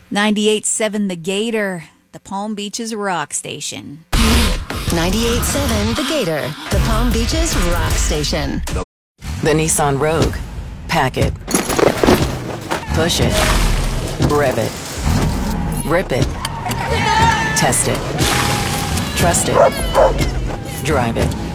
98.7 The Gator, the Palm Beaches rock station. 98.7 The Gator, the Palm Beaches rock station. The Nissan Rogue. Pack it. Push it. Rev it. Rip it. Test it. Trust it. Drive it.